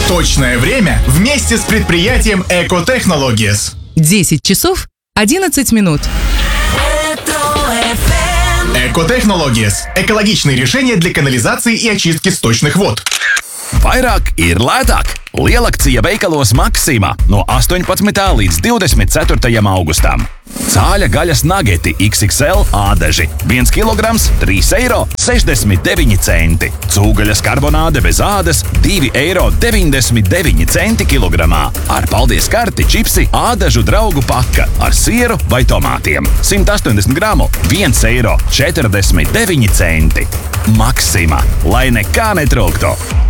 Точное время вместе с предприятием Экотехнологиес. 10 часов 11 минут. Экотехнологиес. Экологичные решения для канализации и очистки сточных вод. Vairāk ir lētāk. Lielakcija veikalos Maxima no 18. līdz 24. augustam. Cāļa gaļas nageti XXL ādaži 1 kg 3,69 eiro. Cūgaļas karbonāde bez ādas 2,99 eiro kilogramā. Ar paldies karti čipsi ādažu draugu paka ar sieru vai tomātiem. 180 gramu 1,49 eiro. Maxima, lai nekā netrūktu.